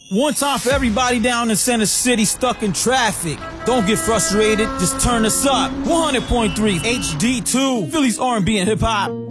One time for everybody down in Center City stuck in traffic. Don't get frustrated, just turn us up. 100.3 HD2, Philly's R&B and hip hop.